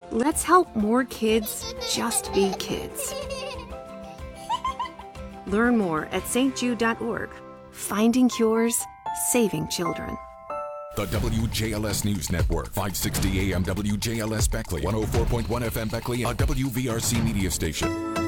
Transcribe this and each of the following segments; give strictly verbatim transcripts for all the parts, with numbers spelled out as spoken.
Let's help more kids just be kids. Learn more at s t jude dot org. Finding cures, saving children. The W J L S News Network, five sixty A M W J L S Beckley, one oh four point one F M Beckley, a W V R C media station.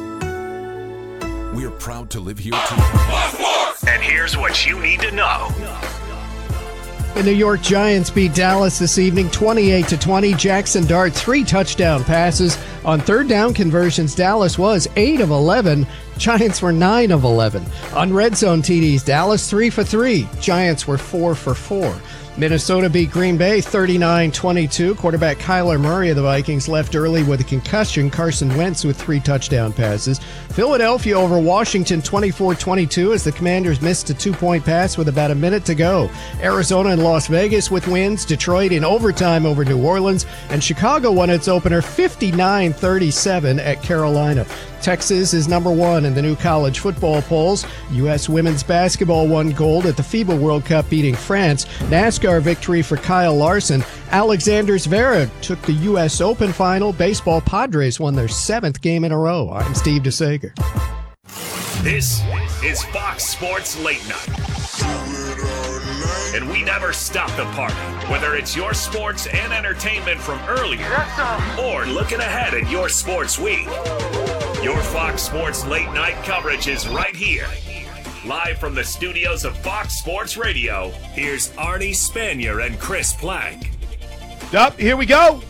We're proud to live here too. And here's what you need to know. The New York Giants beat Dallas this evening twenty-eight to twenty. Jackson Dart, three touchdown passes. On third down conversions, Dallas was eight of eleven. Giants were nine of eleven. On red zone T Ds, Dallas three for three. Giants were four for four. Minnesota beat Green Bay thirty-nine twenty-two. Quarterback Kyler Murray of the Vikings left early with a concussion. Carson Wentz with three touchdown passes. Philadelphia over Washington twenty-four twenty-two as the Commanders missed a two-point pass with about a minute to go. Arizona and Las Vegas with wins. Detroit in overtime over New Orleans. And Chicago won its opener fifty-nine thirty-seven at Carolina. Texas is number one in the new college football polls. U S women's basketball won gold at the FIBA World Cup, beating France. NASCAR victory for Kyle Larson. Alexander Zverev took the U S Open final. Baseball Padres won their seventh game in a row. I'm Steve DeSager. This is Fox Sports Late Night. And we never stop the party, whether it's your sports and entertainment from earlier or looking ahead at your sports week. Your Fox Sports Late Night coverage is right here. Live from the studios of Fox Sports Radio, here's Arnie Spanier and Chris Plank. Up, here we go.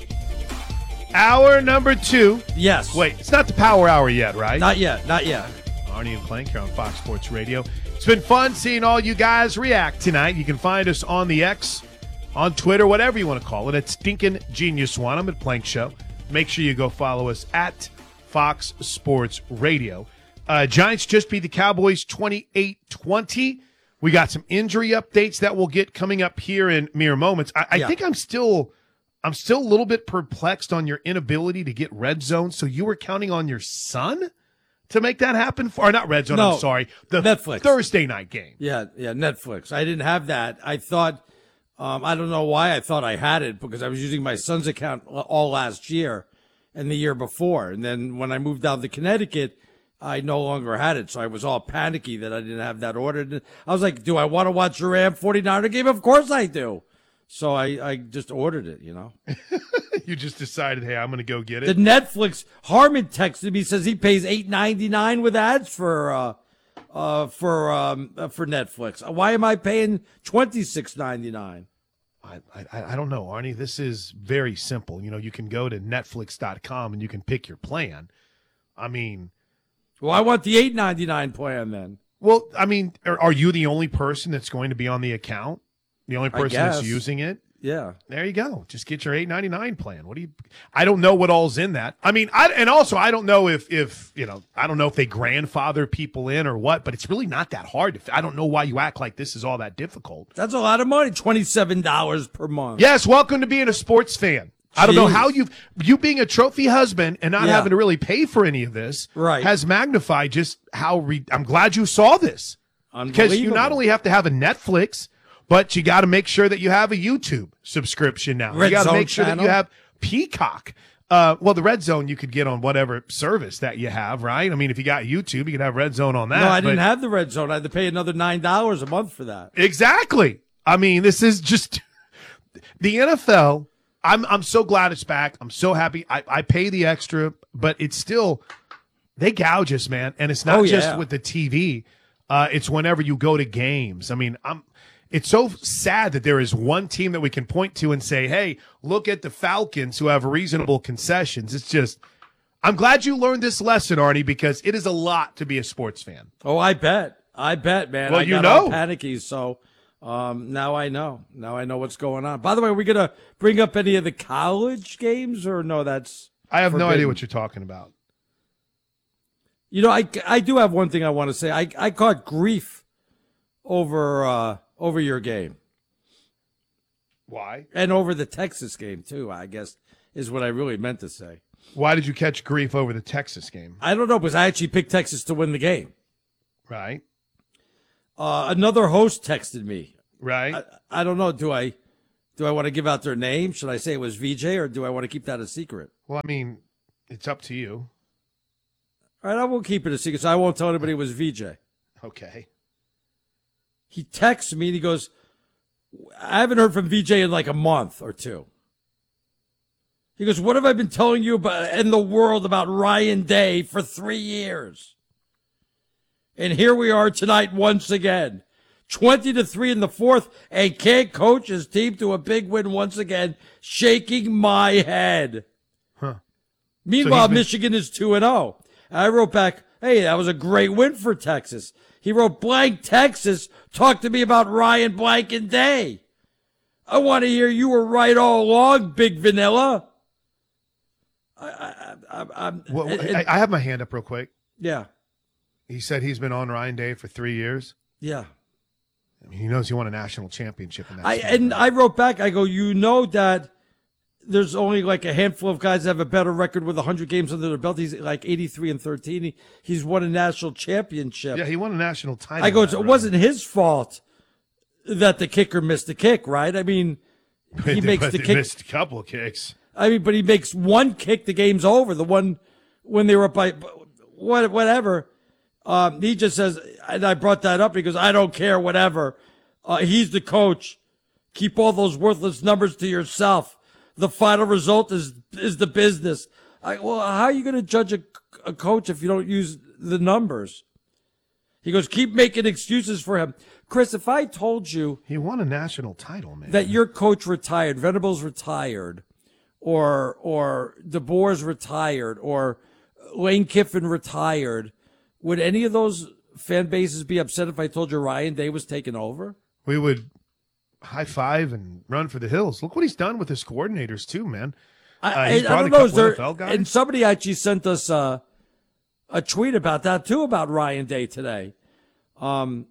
Hour number two. Yes. Wait, it's not the power hour yet, right? Not yet, not yet. Arnie and Plank here on Fox Sports Radio. It's been fun seeing all you guys react tonight. You can find us on the X, on Twitter, whatever you want to call it. It's Stinkin' Genius One. I'm at Plank Show. Make sure you go follow us at Fox Sports Radio. Uh, Giants just beat the Cowboys twenty-eight twenty. We got some injury updates that we'll get coming up here in mere moments. I, I yeah. think I'm still I'm still a little bit perplexed on your inability to get red zone. So you were counting on your son to make that happen? For, or not red zone, no, I'm sorry. The Netflix. Thursday night game. Yeah, yeah, Netflix. I didn't have that. I thought, um, I don't know why I thought I had it, because I was using my son's account all last year and the year before. And then when I moved down to Connecticut, I no longer had it. So I was all panicky that I didn't have that ordered. I was like, do I want to watch a Ram forty-niner game? Of course I do. So I, I just ordered it, you know. You just decided, hey, I'm going to go get it. The Netflix, Harmon texted me, says he pays eight ninety-nine with ads for uh, uh, for um, uh, for Netflix. Why am I paying twenty-six ninety-nine? I, I I don't know, Arnie. This is very simple. You know, you can go to netflix dot com and you can pick your plan. I mean, well, I want the eight ninety-nine plan then. Well, I mean, are, are you the only person that's going to be on the account? The only person that's using it? Yeah. There you go. Just get your eight ninety-nine plan. What do you I don't know what all's in that. I mean, I and also I don't know if if, you know, I don't know if they grandfather people in or what, but it's really not that hard. I don't know why you act like this is all that difficult. That's a lot of money, twenty-seven dollars per month. Yes, welcome to being a sports fan. I don't know how you you being a trophy husband and not Yeah. having to really pay for any of this Right. has magnified just how re- I'm glad you saw this. Because you not only have to have a Netflix, but you got to make sure that you have a YouTube subscription now. Red you got to Zone make sure channel? that you have Peacock. Uh, well, the Red Zone you could get on whatever service that you have, right? I mean, if you got YouTube, you could have Red Zone on that. No, I didn't but- have the Red Zone. I had to pay another nine dollars a month for that. Exactly. I mean, this is just the N F L. I'm I'm so glad it's back. I'm so happy. I, I pay the extra, but it's still they gouge us, man. And it's not Oh, just yeah. with the T V. Uh, it's whenever you go to games. I mean, I'm. It's so sad that there is one team that we can point to and say, "Hey, look at the Falcons who have reasonable concessions." It's just. I'm glad you learned this lesson, Arnie, because it is a lot to be a sports fan. Oh, I bet. I bet, man. Well, I you got know. all panicky, so um, now I know. Now I know what's going on. By the way, are we going to bring up any of the college games, or no, that's I have no forbidden? idea what you're talking about. You know, I, I do have one thing I want to say. I, I caught grief over uh, over your game. Why? And over the Texas game, too, I guess, is what I really meant to say. Why did you catch grief over the Texas game? I don't know, because I actually picked Texas to win the game. Right. Uh, another host texted me. Right. I, I don't know. Do I Do I want to give out their name? Should I say it was V J, or do I want to keep that a secret? Well, I mean, it's up to you. All right, I won't keep it a secret, so I won't tell anybody it was V J. Okay. He texts me and he goes, I haven't heard from V J in like a month or two. He goes, what have I been telling you about in the world about Ryan Day for three years? And here we are tonight once again. twenty to three in the fourth, and can't coach his team to a big win once again, shaking my head. Huh. Meanwhile, So been- Michigan is two and oh. I wrote back, hey, that was a great win for Texas. He wrote, blank Texas, talk to me about Ryan Blank and Day. I want to hear you were right all along, Big Vanilla. I, I, I, I'm, Well, it- I, I have my hand up real quick. yeah, He said he's been on Ryan Day for three years. yeah. I mean, he knows he won a national championship in that. I sport, and right? I wrote back, I go, you know that there's only like a handful of guys that have a better record with one hundred games under their belt. He's like eighty-three and thirteen. He, he's won a national championship. Yeah, he won a national title. I go, in that it run. wasn't his fault that the kicker missed the kick, right? I mean, he But makes they the kick. missed a couple of kicks. I mean, but he makes one kick, the game's over. The one when they were up by what, whatever. Um, he just says, and I brought that up. He goes, I don't care, whatever. Uh, he's the coach. Keep all those worthless numbers to yourself. The final result is is the business. I, well, how are you going to judge a, a coach if you don't use the numbers? He goes, keep making excuses for him. Chris, if I told you He won a national title, man. that your coach retired, Venables retired, or or DeBoer's retired, or Lane Kiffin retired, would any of those fan bases be upset if I told you Ryan Day was taking over? we would high five and run for the hills. Look what he's done with his coordinators too, man. I, Uh, he's I, brought I a don't know. couple Is there, N F L guys. and somebody actually sent us uh, a tweet about that too, about Ryan Day today. Um,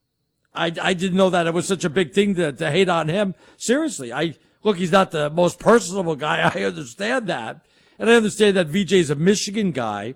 I I didn't know that it was such a big thing to, to hate on him. Seriously, I look, he's not the most personable guy. I understand that, and I understand that V J's a Michigan guy,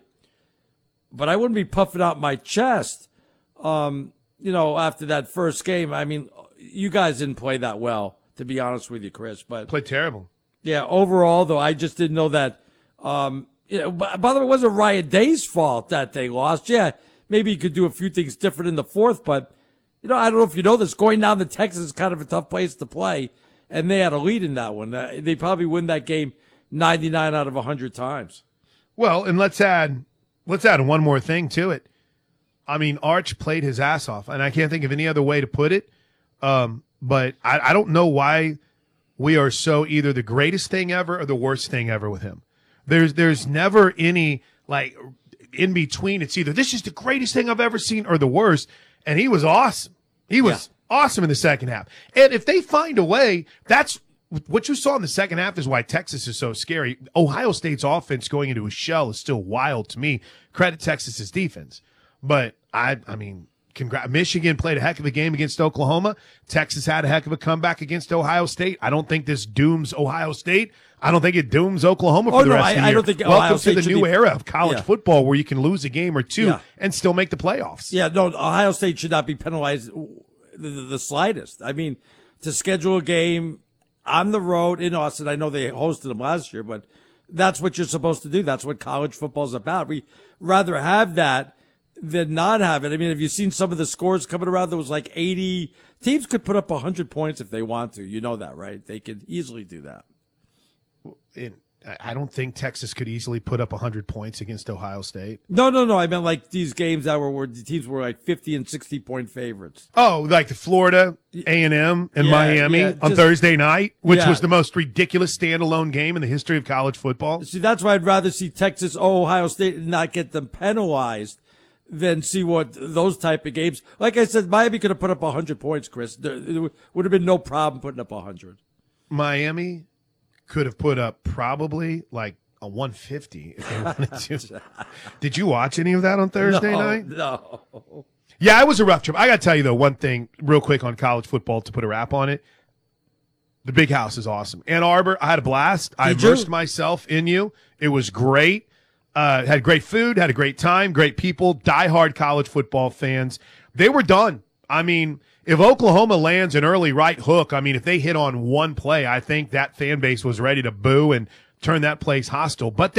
but I wouldn't be puffing out my chest. Um, you know, after that first game, I mean, you guys didn't play that well, to be honest with you, Chris. But Played terrible. yeah, overall, though, I just didn't know that. Um, you know, by, by the way, it wasn't Ryan Day's fault that they lost. Yeah, maybe you could do a few things different in the fourth, but, you know, I don't know if you know this. Going down to Texas is kind of a tough place to play, and they had a lead in that one. Uh, they probably win that game ninety-nine out of one hundred times. Well, and let's add let's add one more thing to it. I mean, Arch played his ass off, and I can't think of any other way to put it. Um, but I, I don't know why we are so either the greatest thing ever or the worst thing ever with him. There's there's never any like in between. It's either this is the greatest thing I've ever seen or the worst. And he was awesome. He was Yeah. awesome in the second half. And if they find a way, that's what you saw in the second half is why Texas is so scary. Ohio State's offense going into a shell is still wild to me. Credit Texas's defense. But I I mean, Congrats. Michigan played a heck of a game against Oklahoma. Texas had a heck of a comeback against Ohio State. I don't think this dooms Ohio State. I don't think it dooms Oklahoma for Oh, the no, rest I- of the I year. don't think Welcome Ohio to State the should new be- era of college Yeah. football where you can lose a game or two Yeah. and still make the playoffs. Yeah, no, Ohio State should not be penalized the, the, the slightest. I mean, to schedule a game on the road in Austin, I know they hosted them last year, but that's what you're supposed to do. That's what college football's about. We rather have that than not have it. I mean, have you seen some of the scores coming around? There was like eighty teams could put up one hundred points if they want to. You know that, right? They could easily do that. And I don't think Texas could easily put up one hundred points against Ohio State. No, no, no. I meant like these games that were where the teams were like fifty and sixty point favorites. Oh, like the Florida, A and M, and Yeah, Miami yeah, on just- Thursday night, which Yeah. was the most ridiculous standalone game in the history of college football. See, that's why I'd rather see Texas, Ohio State, and not get them penalized than see what those type of games. Like I said, Miami could have put up one hundred points, Chris. There, there would have been no problem putting up one hundred. Miami could have put up probably like a one fifty if they wanted to. Did you watch any of that on Thursday no, night? No. Yeah, it was a rough trip. I got to tell you, though, one thing real quick on college football to put a wrap on it. The Big House is awesome. Ann Arbor, I had a blast. I Did you? immersed myself in you. It was great. Uh, had great food, had a great time, great people, diehard college football fans. They were done. I mean, If Oklahoma lands an early right hook, I mean, if they hit on one play, I think that fan base was ready to boo and turn that place hostile. But